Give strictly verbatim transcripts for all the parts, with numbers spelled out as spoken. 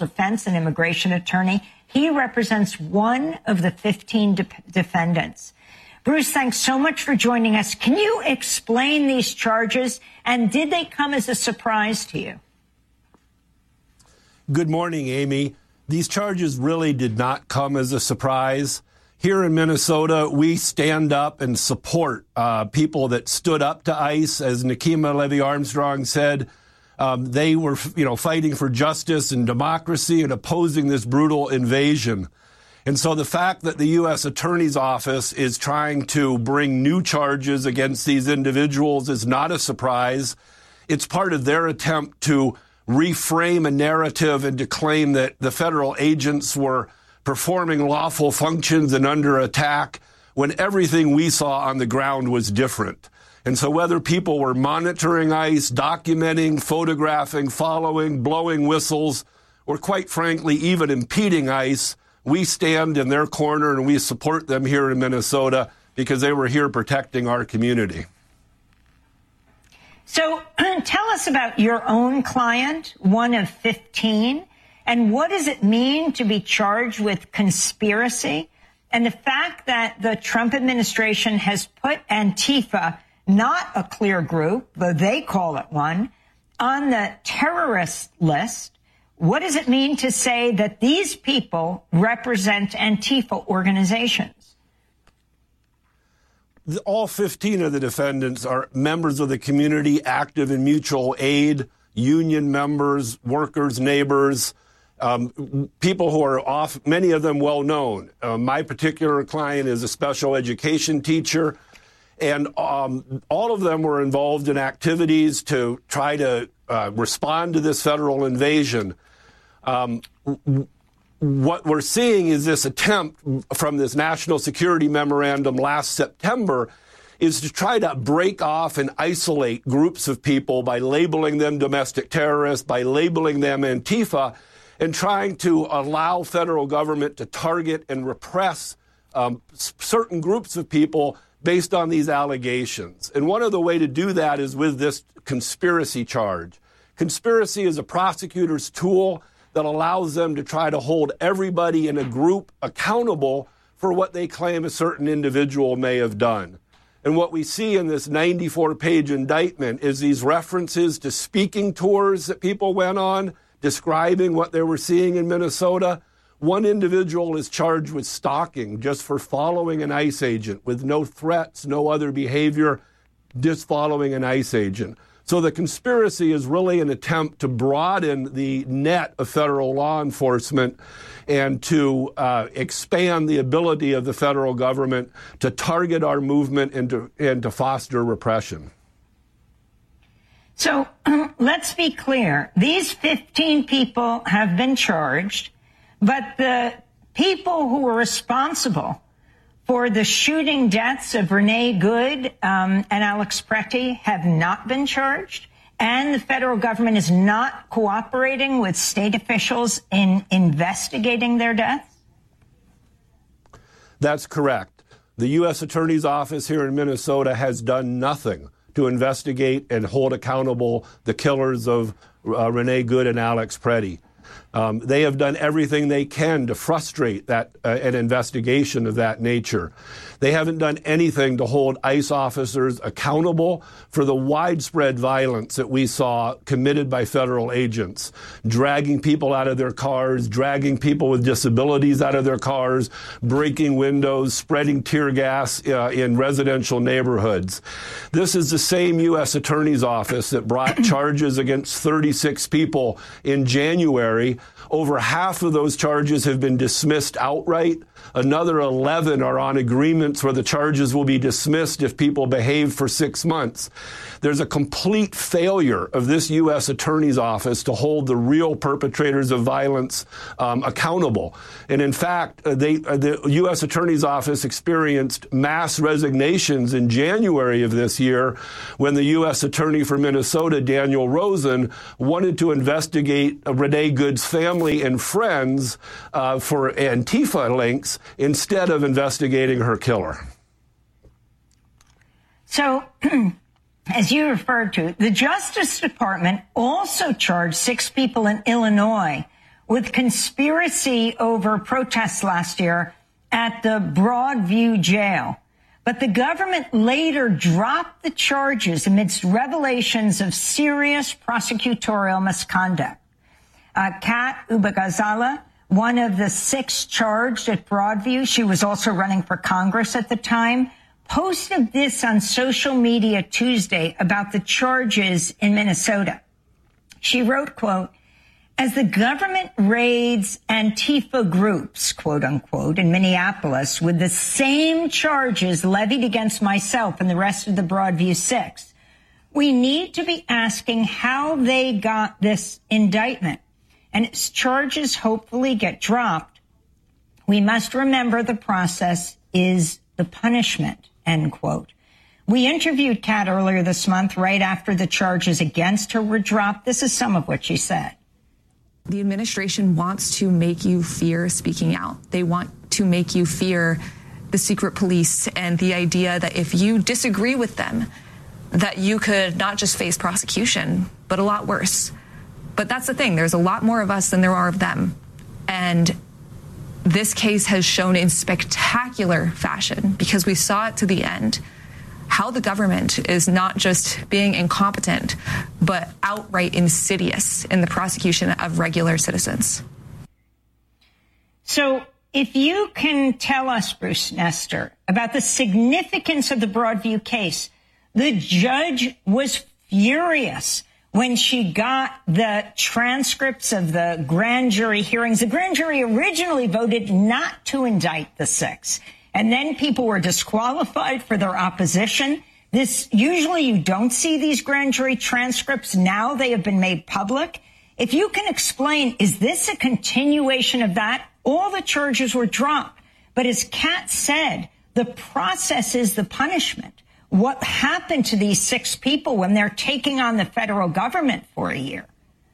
defense and immigration attorney. He represents one of the fifteen de- defendants. Bruce, thanks so much for joining us. Can you explain these charges, and did they come as a surprise to you? Good morning, Amy. These charges really did not come as a surprise. Here in Minnesota, we stand up and support uh, people that stood up to ICE. As Nekima Levy Armstrong said, um, they were, you know, fighting for justice and democracy and opposing this brutal invasion. And so the fact that the U S Attorney's Office is trying to bring new charges against these individuals is not a surprise. It's part of their attempt to reframe a narrative and to claim that the federal agents were performing lawful functions and under attack when everything we saw on the ground was different. And so whether people were monitoring ICE, documenting, photographing, following, blowing whistles, or quite frankly, even impeding ICE, we stand in their corner and we support them here in Minnesota because they were here protecting our community. So tell us about your own client, one of fifteen, and what does it mean to be charged with conspiracy? And the fact that the Trump administration has put Antifa, not a clear group, though they call it one, on the terrorist list. What does it mean to say that these people represent Antifa organizations? All fifteen of the defendants are members of the community, active in mutual aid, union members, workers, neighbors, um, people who are off, many of them well known. Uh, my particular client is a special education teacher, and um, all of them were involved in activities to try to uh, respond to this federal invasion. Um, what we're seeing is this attempt from this national security memorandum last September is to try to break off and isolate groups of people by labeling them domestic terrorists, by labeling them Antifa, and trying to allow federal government to target and repress um, certain groups of people based on these allegations. And one of the ways to do that is with this conspiracy charge. Conspiracy is a prosecutor's tool that allows them to try to hold everybody in a group accountable for what they claim a certain individual may have done. And what we see in this ninety-four page indictment is these references to speaking tours that people went on, describing what they were seeing in Minnesota. One individual is charged with stalking just for following an ICE agent with no threats, no other behavior, just following an ICE agent. So the conspiracy is really an attempt to broaden the net of federal law enforcement and to uh, expand the ability of the federal government to target our movement and to, and to foster repression. So let's be clear. These fifteen people have been charged, but the people who were responsible for the shooting deaths of Renee Good um, and Alex Pretty have not been charged, and the federal government is not cooperating with state officials in investigating their deaths? That's correct. The U S Attorney's Office here in Minnesota has done nothing to investigate and hold accountable the killers of uh, Renee Good and Alex Pretty. Um, they have done everything they can to frustrate that uh, an investigation of that nature. They haven't done anything to hold ICE officers accountable for the widespread violence that we saw committed by federal agents, dragging people out of their cars, dragging people with disabilities out of their cars, breaking windows, spreading tear gas uh, in residential neighborhoods. This is the same U S Attorney's Office that brought charges against thirty-six people in January. Over half of those charges have been dismissed outright. Another eleven are on agreements where the charges will be dismissed if people behave for six months. There's a complete failure of this U S Attorney's Office to hold the real perpetrators of violence um, accountable. And in fact, uh, they, uh, the U S Attorney's Office experienced mass resignations in January of this year when the U S Attorney for Minnesota, Daniel Rosen, wanted to investigate uh, Renee Good's family and friends uh, for Antifa links instead of investigating her killer. So, as you referred to, the Justice Department also charged six people in Illinois with conspiracy over protests last year at the Broadview jail. But the government later dropped the charges amidst revelations of serious prosecutorial misconduct. Uh, Kat Ubagazala, one of the six charged at Broadview, she was also running for Congress at the time, posted this on social media Tuesday about the charges in Minnesota. She wrote, quote, as the government raids Antifa groups, quote unquote, in Minneapolis with the same charges levied against myself and the rest of the Broadview Six, we need to be asking how they got this indictment. And as charges hopefully get dropped, we must remember the process is the punishment, end quote. We interviewed Kat earlier this month, right after the charges against her were dropped. This is some of what she said. The administration wants to make you fear speaking out. They want to make you fear the secret police and the idea that if you disagree with them, that you could not just face prosecution, but a lot worse. But that's the thing. There's a lot more of us than there are of them. And this case has shown in spectacular fashion, because we saw it to the end, how the government is not just being incompetent, but outright insidious in the prosecution of regular citizens. So if you can tell us, Bruce Nestor, about the significance of the Broadview case, the judge was furious when she got the transcripts of the grand jury hearings. The grand jury originally voted not to indict the six. And then people were disqualified for their opposition. This, usually you don't see these grand jury transcripts. Now they have been made public. If you can explain, is this a continuation of that? All the charges were dropped. But as Kat said, the process is the punishment. What happened to these six people when they're taking on the federal government for a year?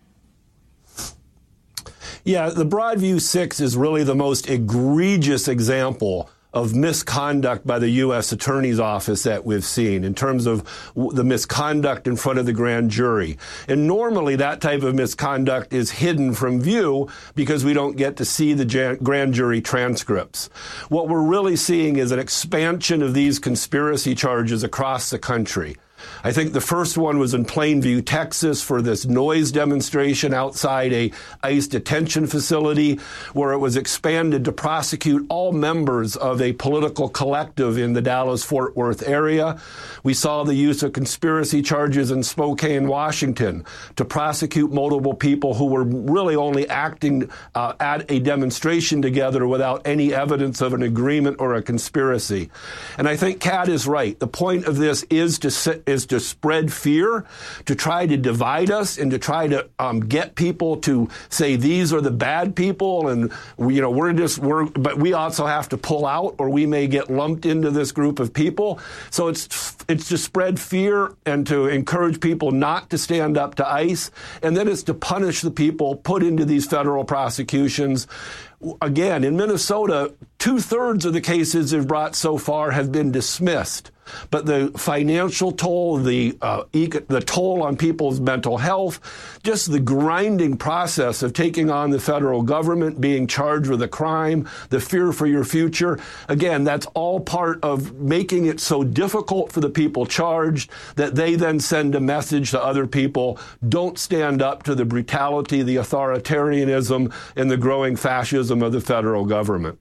Yeah, the Broadview Six is really the most egregious example of misconduct by the U S Attorney's Office that we've seen in terms of the misconduct in front of the grand jury. And normally that type of misconduct is hidden from view because we don't get to see the grand jury transcripts. What we're really seeing is an expansion of these conspiracy charges across the country. I think the first one was in Plainview, Texas, for this noise demonstration outside a ICE detention facility, where it was expanded to prosecute all members of a political collective in the Dallas-Fort Worth area. We saw the use of conspiracy charges in Spokane, Washington, to prosecute multiple people who were really only acting uh, at a demonstration together without any evidence of an agreement or a conspiracy. And I think Kat is right. The point of this is to sit is to spread fear, to try to divide us, and to try to um, get people to say these are the bad people, and we, you know we're just we're. But we also have to pull out, or we may get lumped into this group of people. So it's it's to spread fear and to encourage people not to stand up to ICE, and then it's to punish the people put into these federal prosecutions. Again, in Minnesota, two-thirds of the cases they've brought so far have been dismissed. But the financial toll, the uh, eco- the toll on people's mental health, just the grinding process of taking on the federal government, being charged with a crime, the fear for your future, again, that's all part of making it so difficult for the people charged that they then send a message to other people, don't stand up to the brutality, the authoritarianism, and the growing fascism of the federal government.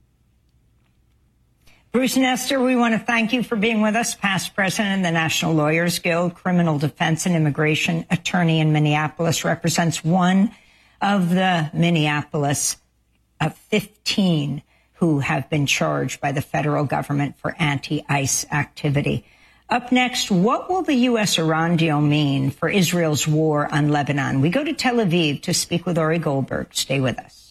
Bruce Nestor, we want to thank you for being with us, past president of the National Lawyers Guild, criminal defense and immigration attorney in Minneapolis, represents one of the Minneapolis of fifteen who have been charged by the federal government for anti-ICE activity. Up next, what will the U S Iran deal mean for Israel's war on Lebanon? We go to Tel Aviv to speak with Ori Goldberg. Stay with us.